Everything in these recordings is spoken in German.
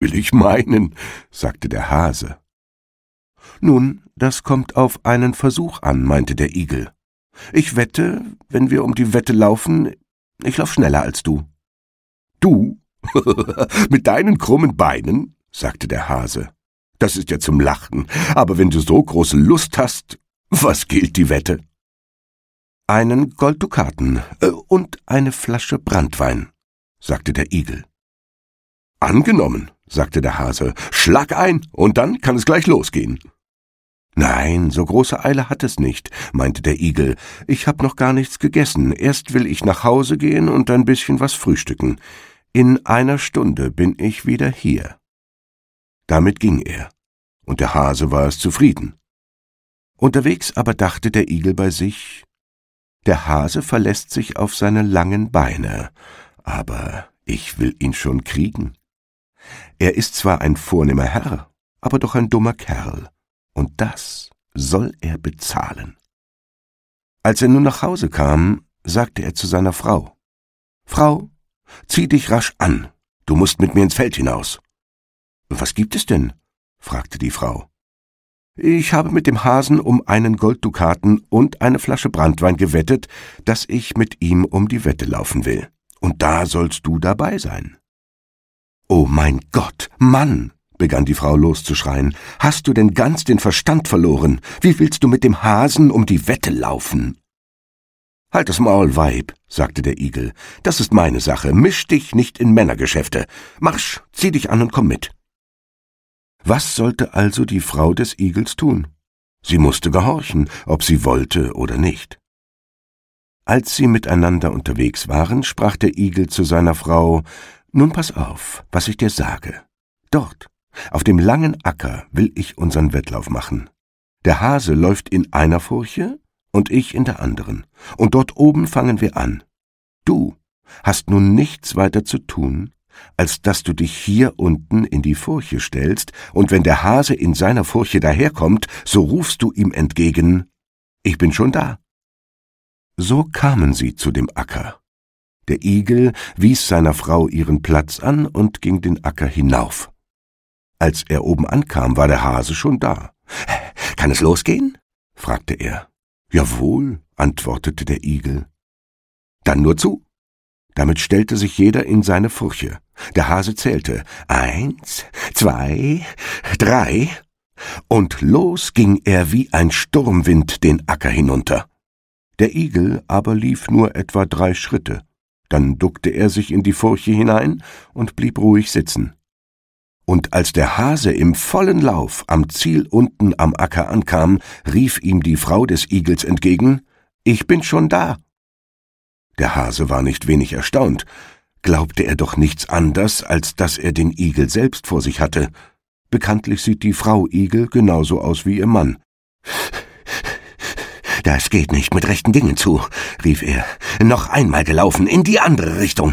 will ich meinen«, sagte der Hase. »Nun, das kommt auf einen Versuch an«, meinte der Igel. »Ich wette, wenn wir um die Wette laufen, ich lauf schneller als du.« »Du? Mit deinen krummen Beinen?«, sagte der Hase. »Das ist ja zum Lachen, aber wenn du so große Lust hast, was gilt die Wette?« »Einen Golddukaten und eine Flasche Branntwein«, sagte der Igel. »Angenommen«, sagte der Hase, »schlag ein, und dann kann es gleich losgehen.« »Nein, so große Eile hat es nicht«, meinte der Igel. »Ich hab noch gar nichts gegessen. Erst will ich nach Hause gehen und ein bisschen was frühstücken. In einer Stunde bin ich wieder hier.« Damit ging er, und der Hase war es zufrieden. Unterwegs aber dachte der Igel bei sich, der Hase verlässt sich auf seine langen Beine, aber ich will ihn schon kriegen. Er ist zwar ein vornehmer Herr, aber doch ein dummer Kerl, und das soll er bezahlen. Als er nun nach Hause kam, sagte er zu seiner Frau, »Frau, zieh dich rasch an, du musst mit mir ins Feld hinaus.« »Was gibt es denn?« fragte die Frau. »Ich habe mit dem Hasen um einen Golddukaten und eine Flasche Branntwein gewettet, dass ich mit ihm um die Wette laufen will. Und da sollst du dabei sein.« »Oh mein Gott, Mann«, begann die Frau loszuschreien, »hast du denn ganz den Verstand verloren? Wie willst du mit dem Hasen um die Wette laufen?« »Halt das Maul, Weib«, sagte der Igel, »das ist meine Sache, misch dich nicht in Männergeschäfte. Marsch, zieh dich an und komm mit.« Was sollte also die Frau des Igels tun? Sie musste gehorchen, ob sie wollte oder nicht. Als sie miteinander unterwegs waren, sprach der Igel zu seiner Frau, »Nun pass auf, was ich dir sage. Dort, auf dem langen Acker, will ich unseren Wettlauf machen. Der Hase läuft in einer Furche und ich in der anderen, und dort oben fangen wir an. Du hast nun nichts weiter zu tun, als dass du dich hier unten in die Furche stellst, und wenn der Hase in seiner Furche daherkommt, so rufst du ihm entgegen, »Ich bin schon da.« So kamen sie zu dem Acker. Der Igel wies seiner Frau ihren Platz an und ging den Acker hinauf. Als er oben ankam, war der Hase schon da. »Kann es losgehen?« fragte er. »Jawohl«, antwortete der Igel. »Dann nur zu.« Damit stellte sich jeder in seine Furche. Der Hase zählte 1, 2, 3, und los ging er wie ein Sturmwind den Acker hinunter. Der Igel aber lief nur etwa 3 Schritte. Dann duckte er sich in die Furche hinein und blieb ruhig sitzen. Und als der Hase im vollen Lauf am Ziel unten am Acker ankam, rief ihm die Frau des Igels entgegen, »Ich bin schon da.« Der Hase war nicht wenig erstaunt. Glaubte er doch nichts anders, als dass er den Igel selbst vor sich hatte. Bekanntlich sieht die Frau Igel genauso aus wie ihr Mann. »Das geht nicht mit rechten Dingen zu«, rief er. »Noch einmal gelaufen, in die andere Richtung.«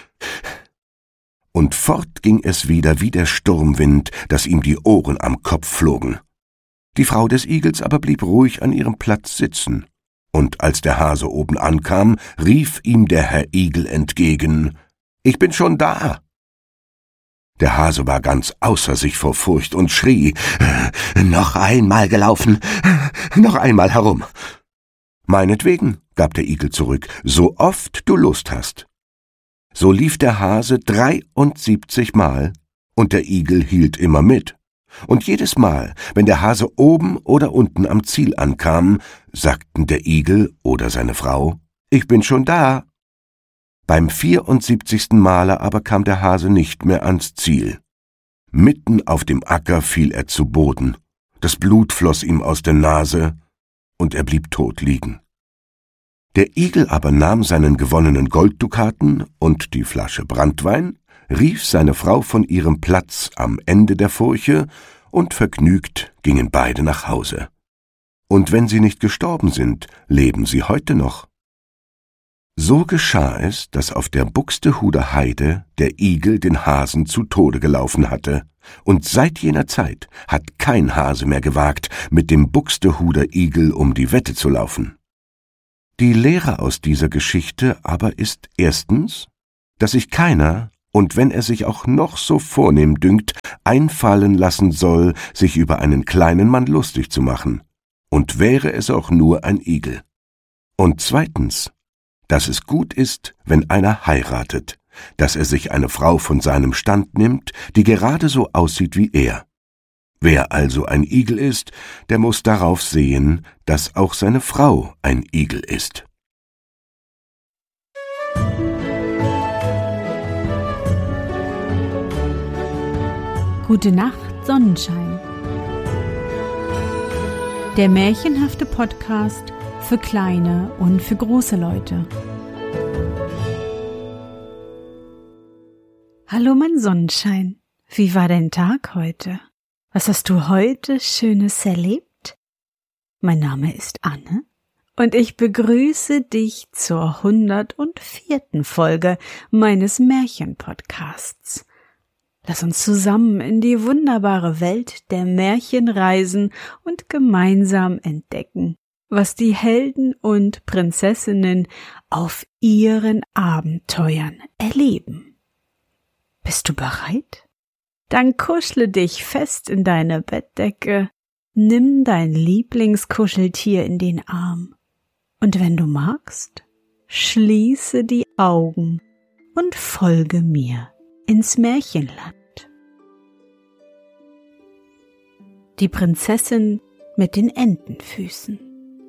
Und fort ging es wieder wie der Sturmwind, dass ihm die Ohren am Kopf flogen. Die Frau des Igels aber blieb ruhig an ihrem Platz sitzen. Und als der Hase oben ankam, rief ihm der Herr Igel entgegen, »Ich bin schon da.« Der Hase war ganz außer sich vor Furcht und schrie, »Noch einmal gelaufen, noch einmal herum.« »Meinetwegen«, gab der Igel zurück, »so oft du Lust hast.« So lief der Hase 73 Mal, und der Igel hielt immer mit. Und jedes Mal, wenn der Hase oben oder unten am Ziel ankam, sagten der Igel oder seine Frau, »Ich bin schon da.« Beim 74. Male aber kam der Hase nicht mehr ans Ziel. Mitten auf dem Acker fiel er zu Boden. Das Blut floss ihm aus der Nase, und er blieb tot liegen. Der Igel aber nahm seinen gewonnenen Golddukaten und die Flasche Branntwein, rief seine Frau von ihrem Platz am Ende der Furche, und vergnügt gingen beide nach Hause. Und wenn sie nicht gestorben sind, leben sie heute noch. So geschah es, dass auf der Buxtehuder Heide der Igel den Hasen zu Tode gelaufen hatte, und seit jener Zeit hat kein Hase mehr gewagt, mit dem Buxtehuder Igel um die Wette zu laufen. Die Lehre aus dieser Geschichte aber ist erstens, dass sich keiner und wenn er sich auch noch so vornehm dünkt, einfallen lassen soll, sich über einen kleinen Mann lustig zu machen, und wäre es auch nur ein Igel. Und zweitens, dass es gut ist, wenn einer heiratet, dass er sich eine Frau von seinem Stand nimmt, die gerade so aussieht wie er. Wer also ein Igel ist, der muss darauf sehen, dass auch seine Frau ein Igel ist. Gute Nacht, Sonnenschein. Der märchenhafte Podcast für kleine und für große Leute. Hallo, mein Sonnenschein. Wie war dein Tag heute? Was hast du heute Schönes erlebt? Mein Name ist Anne und ich begrüße dich zur 104. Folge meines Märchenpodcasts. Lass uns zusammen in die wunderbare Welt der Märchen reisen und gemeinsam entdecken, was die Helden und Prinzessinnen auf ihren Abenteuern erleben. Bist du bereit? Dann kuschle dich fest in deine Bettdecke, nimm dein Lieblingskuscheltier in den Arm und wenn du magst, schließe die Augen und folge mir ins Märchenland. Die Prinzessin mit den Entenfüßen.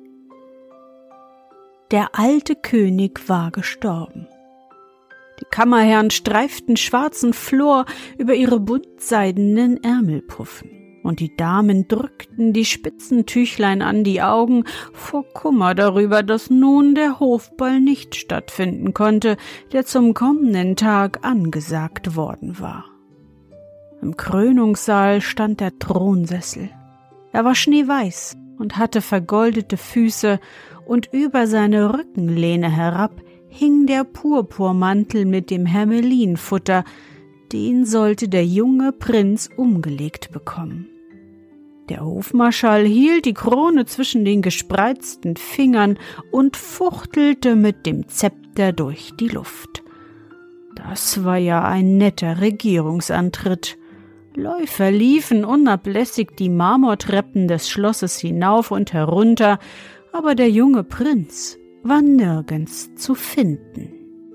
Der alte König war gestorben. Die Kammerherren streiften schwarzen Flor über ihre buntseidenen Ärmelpuffen, und die Damen drückten die spitzen Tüchlein an die Augen vor Kummer darüber, dass nun der Hofball nicht stattfinden konnte, der zum kommenden Tag angesagt worden war. Im Krönungssaal stand der Thronsessel. Er war schneeweiß und hatte vergoldete Füße, und über seine Rückenlehne herab hing der Purpurmantel mit dem Hermelinfutter, den sollte der junge Prinz umgelegt bekommen. Der Hofmarschall hielt die Krone zwischen den gespreizten Fingern und fuchtelte mit dem Zepter durch die Luft. Das war ja ein netter Regierungsantritt. Läufer liefen unablässig die Marmortreppen des Schlosses hinauf und herunter, aber der junge Prinz war nirgends zu finden.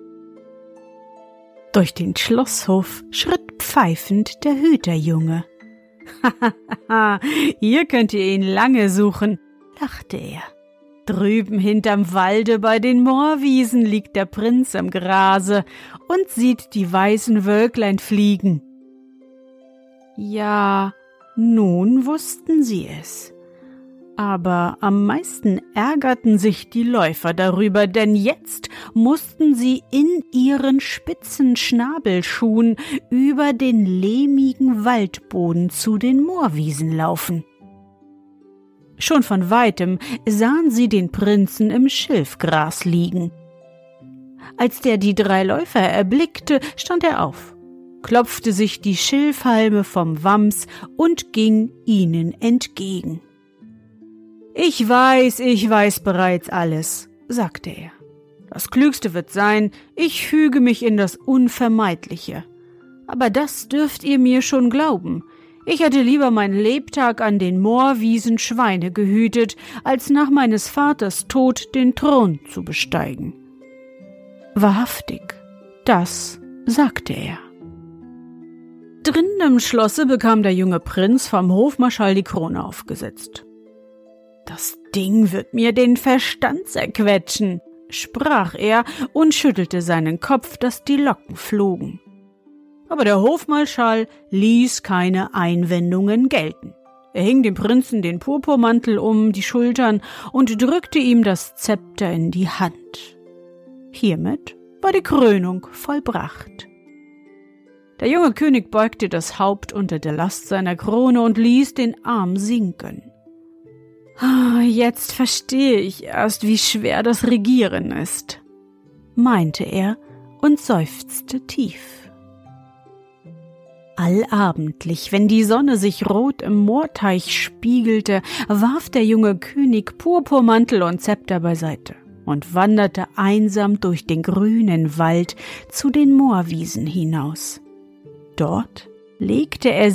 Durch den Schlosshof schritt pfeifend der Hüterjunge. »Hahaha, hier könnt ihr ihn lange suchen«, lachte er. »Drüben hinterm Walde bei den Moorwiesen liegt der Prinz im Grase und sieht die weißen Wölklein fliegen.« Ja, nun wussten sie es. Aber am meisten ärgerten sich die Läufer darüber, denn jetzt mussten sie in ihren spitzen Schnabelschuhen über den lehmigen Waldboden zu den Moorwiesen laufen. Schon von weitem sahen sie den Prinzen im Schilfgras liegen. Als der die 3 Läufer erblickte, stand er auf, klopfte sich die Schilfhalme vom Wams und ging ihnen entgegen. »Ich weiß bereits alles«, sagte er. »Das Klügste wird sein, ich füge mich in das Unvermeidliche. Aber das dürft ihr mir schon glauben. Ich hätte lieber meinen Lebtag an den Moorwiesen Schweine gehütet, als nach meines Vaters Tod den Thron zu besteigen.« Wahrhaftig, das sagte er. Drinnen im Schlosse bekam der junge Prinz vom Hofmarschall die Krone aufgesetzt. »Das Ding wird mir den Verstand zerquetschen«, sprach er und schüttelte seinen Kopf, dass die Locken flogen. Aber der Hofmarschall ließ keine Einwendungen gelten. Er hing dem Prinzen den Purpurmantel um die Schultern und drückte ihm das Zepter in die Hand. Hiermit war die Krönung vollbracht. Der junge König beugte das Haupt unter der Last seiner Krone und ließ den Arm sinken. »Jetzt verstehe ich erst, wie schwer das Regieren ist«, meinte er und seufzte tief. Allabendlich, wenn die Sonne sich rot im Moorteich spiegelte, warf der junge König Purpurmantel und Zepter beiseite. und wanderte einsam durch den grünen Wald zu den Moorwiesen hinaus. Dort legte er